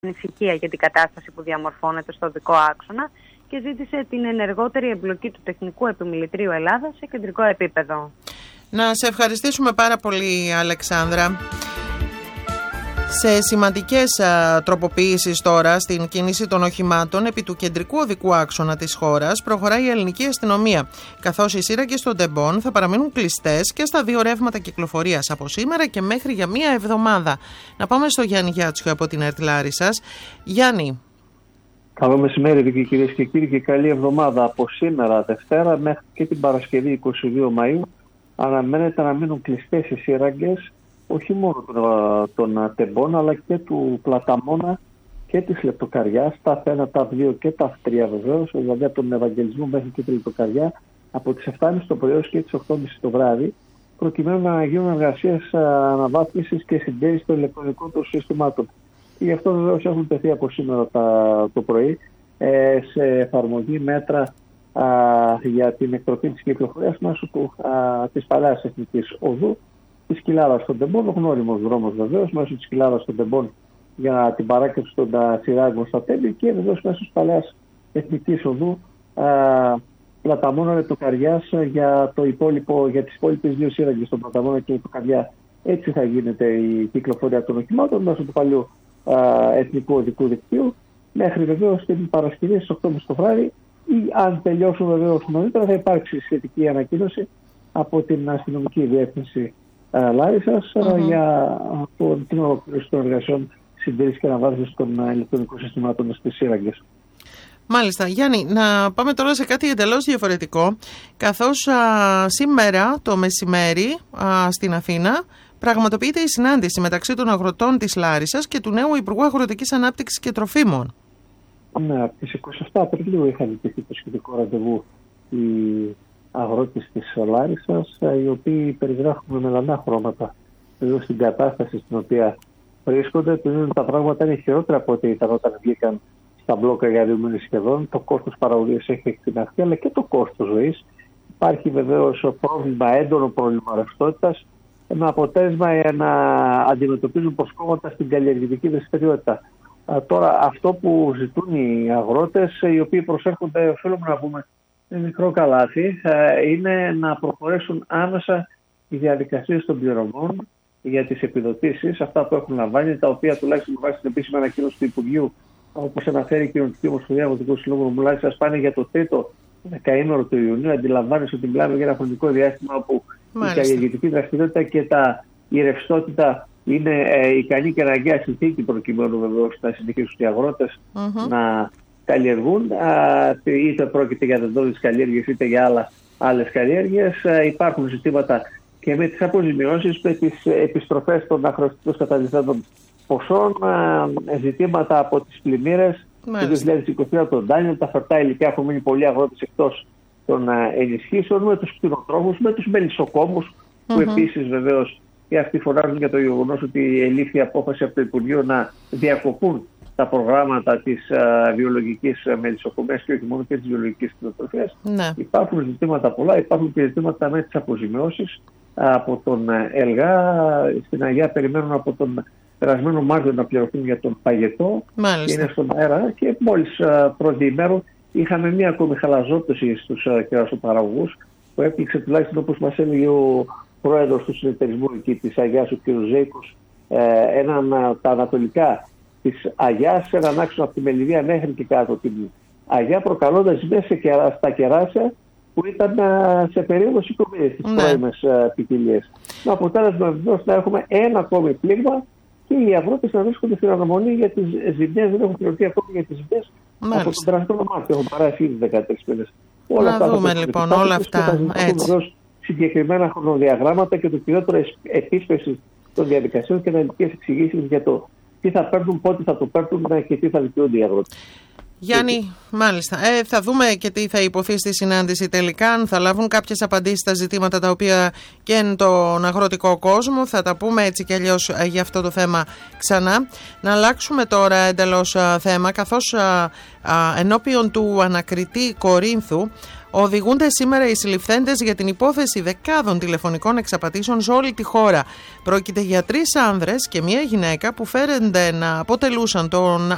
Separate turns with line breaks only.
ανησυχία για την κατάσταση που διαμορφώνεται στο οδικό άξονα και ζήτησε την ενεργότερη εμπλοκή του Τεχνικού Επιμελητρίου Ελλάδας σε κεντρικό επίπεδο.
Να σε ευχαριστήσουμε πάρα πολύ, Αλεξάνδρα. Σε σημαντικές τροποποιήσεις τώρα στην κίνηση των οχημάτων επί του κεντρικού οδικού άξονα της χώρας προχωράει η ελληνική αστυνομία, καθώς οι σύραγγες των τεμπών θα παραμείνουν κλειστές και στα δύο ρεύματα κυκλοφορίας από σήμερα και μέχρι για μία εβδομάδα. Να πάμε στο Γιάννη Γιάτσιο από την ΕΡΤ Λάρισσας. Γιάννη.
Καλό μεσημέρι, κυρίες και κύριοι, και καλή εβδομάδα. Από σήμερα, Δευτέρα, μέχρι και την Παρασκευή 22 Μαΐου, αναμένεται να μείνουν κλειστές οι σύραγγες όχι μόνο των τεμπών, αλλά και του Πλαταμόνα και της Λεπτοκαριάς, τα ΑΦ1, τα ΑΦ2 και τα ΑΦ3 βεβαίως, δηλαδή από τον Ευαγγελισμό μέχρι και τη Λεπτοκαριά, από τις 7.30 το πρωί και τις 8.30 το βράδυ, προκειμένου να γίνουν εργασίες αναβάθμισης και συντήρησης των ηλεκτρονικών των συστημάτων. Και γι' αυτό βεβαίως έχουν τεθεί από σήμερα το πρωί σε εφαρμογή μέτρα για την εκτροπή της κυκλοφορίας μέσω της παλαιάς εθνικής οδού, της Κοιλάδας των Τεμπών, ο γνώριμος δρόμος βεβαίως, μέσω της Κοιλάδας των Τεμπών για την παράκεψη των σειράγγων στα Τέμπη και βεβαίως μέσω της παλαιάς εθνικής οδού Πλαταμόνα Λεπτοκαριάς για τις υπόλοιπες δύο σύραγγες των Πλαταμόνα και Λεπτοκαριά. Έτσι θα γίνεται η κυκλοφορία των οχημάτων μέσω του παλιού εθνικού οδικού δικτύου μέχρι βεβαίως την Παρασκευή στις 8.30 το βράδυ, ή αν τελειώσουν βεβαίως νωρίτερα θα υπάρξει σχετική ανακοίνωση από την αστυνομική διεύθυνση Λάρισσας για την ολοκλήρωση των εργασιών συντήρησης και αναβάθμισης των ηλεκτρονικών συστημάτων στις σύραγγες.
Μάλιστα. Γιάννη, να πάμε τώρα σε κάτι εντελώς διαφορετικό, καθώς σήμερα το μεσημέρι στην Αθήνα πραγματοποιείται η συνάντηση μεταξύ των αγροτών της Λάρισσας και του νέου Υπουργού Αγροτικής Ανάπτυξης και Τροφίμων.
Ναι, από τις 27 Απριλίου είχαν ζητηθεί το σχετικό ραντεβού οι αγρότες της Λάρισσας, οι οποίοι περιγράφουν με μελανά χρώματα στην κατάσταση στην οποία βρίσκονται. Τα πράγματα είναι χειρότερα από ό,τι ήταν όταν βγήκαν στα μπλόκα για 2 μήνες σχεδόν. Το κόστος παραγωγής έχει εκτιναχθεί, αλλά και το κόστος ζωής. Υπάρχει βεβαίως έντονο πρόβλημα ρευστότητας, με αποτέλεσμα να αντιμετωπίζουν προσκόμματα στην καλλιεργητική δραστηριότητα. Τώρα αυτό που ζητούν οι αγρότες, οι οποίοι προσέρχονται, οφείλουμε να πούμε, με μικρό καλάθι, είναι να προχωρήσουν άμεσα οι διαδικασίες των πληρωμών για τις επιδοτήσεις, αυτά που έχουν λαμβάνει, τα οποία τουλάχιστον βάσει την επίσημη ανακοίνωση του Υπουργείου, όπως αναφέρει η Κοινωνική Ομοσπονδία Αγροτικού Συλλόγου Μουλάρισσας, πάνε για το τρίτο δεκαήμερο του Ιουνίου. Αντιλαμβάνεσαι ότι μιλάμε για ένα χρονικό διάστημα όπου η καλλιεργητική δραστηριότητα και η ρευστότητα είναι ικανή και αναγκαία συνθήκη προκειμένου βεβαίως να συνεχίσουν οι αγρότες να καλλιεργούν, είτε πρόκειται για δεντόδεις καλλιέργειες είτε για άλλες καλλιέργειες. Υπάρχουν ζητήματα και με τις αποζημιώσεις, με τις επιστροφές των αχρηστήτως καταβληθέντων ποσών, ζητήματα από τις πλημμύρες του 2023, τον Ντάνιελ, τα φερτά υλικά, έχουν μείνει πολλοί αγρότες εκτός των ενισχύσεων, με τους κτηνοτρόφους, με τους μελισσοκόμους, που επίσης βεβαίως και αυτοί φωνάζουν για το γεγονός ότι ελήφθη απόφαση από το Υπουργείο να διακοπούν τα προγράμματα της βιολογικής μελισσοκομείας και όχι μόνο και της βιολογικής κτηνοτροφίας. Υπάρχουν ζητήματα πολλά, υπάρχουν και ζητήματα με τις αποζημιώσεις από τον ΕΛΓΑ. Στην Αγιά περιμένουν από τον περασμένο Μάρτιο να πληρωθούν για τον παγετό. Είναι στον αέρα και μόλις πρώτη ημέρα είχαμε μία ακόμη χαλαζόπτωση στους κερασοπαραγωγούς που έπληξε, τουλάχιστον όπως μας έλεγε ο πρόεδρος του συνεταιρισμού εκεί της Αγιάς, ο κ. Ζέικος, τα ανατολικά της Αγιάς, έναν άξονα από τη Μελιδία μέχρι και κάτω την Αγιά, προκαλώντας ζημιές στα κεράσια που ήταν σε περίοδο συγκομίδες τις πρώιμες ποικιλίες. Με αποτέλεσμα βεβαίως να έχουμε ένα ακόμη πλήγμα και οι αγρότες να βρίσκονται στην αναμονή για τις ζημιές. Δεν έχουν πληρωθεί ακόμη για τις ζημιές από τον περασμένο Μάρτιο. Έχουν παράσει ήδη 14 μήνες.
Να δούμε λοιπόν όλα αυτά.
Συγκεκριμένα χρονοδιαγράμματα και το κυριότερο επίσπευση των διαδικασιών και αναλυτικές εξηγήσεις για το τι θα παίρνουν, πότε θα το παίρνουν και τι θα δικαιούνται οι αγρότες.
Γιάννη, μάλιστα. Θα δούμε και τι θα υποθεί στη συνάντηση τελικά, αν θα λάβουν κάποιες απαντήσεις στα ζητήματα τα οποία καίνουν τον αγροτικό κόσμο. Θα τα πούμε έτσι κι αλλιώς για αυτό το θέμα ξανά. Να αλλάξουμε τώρα εντελώς θέμα, καθώς ενώπιον του ανακριτή Κορίνθου οδηγούνται σήμερα οι συλληφθέντες για την υπόθεση δεκάδων τηλεφωνικών εξαπατήσεων σε όλη τη χώρα. Πρόκειται για 3 άνδρες και 1 γυναίκα που φέρονται να αποτελούσαν τον